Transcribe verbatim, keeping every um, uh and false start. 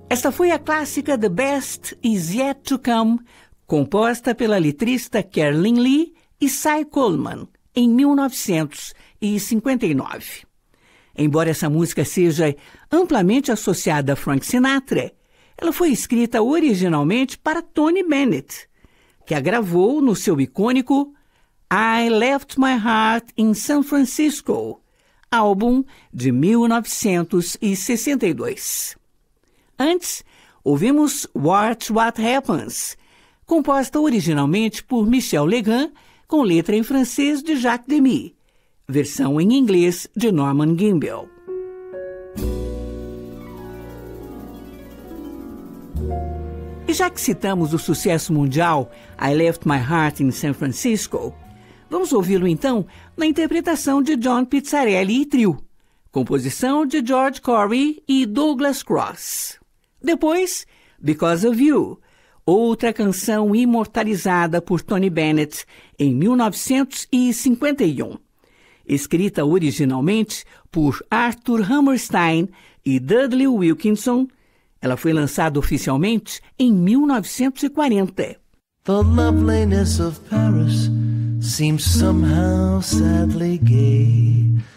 Esta foi a clássica The Best Is Yet to Come, composta pela letrista Carolyn Lee e Cy Coleman, em mil novecentos e cinquenta e nove. Embora essa música seja amplamente associada a Frank Sinatra, ela foi escrita originalmente para Tony Bennett, que a gravou no seu icônico I Left My Heart in San Francisco, álbum de mil novecentos e sessenta e dois. Antes, ouvimos Watch What Happens, composta originalmente por Michel Legrand, com letra em francês de Jacques Demy, versão em inglês de Norman Gimbel. E já que citamos o sucesso mundial I Left My Heart in San Francisco, vamos ouvi-lo então na interpretação de John Pizzarelli e Trio, composição de George Corey e Douglas Cross. Depois, Because of You, outra canção imortalizada por Tony Bennett em mil novecentos e cinquenta e um. Escrita originalmente por Arthur Hammerstein e Dudley Wilkinson, ela foi lançada oficialmente em mil novecentos e quarenta. The loveliness of Paris seems somehow sadly gay.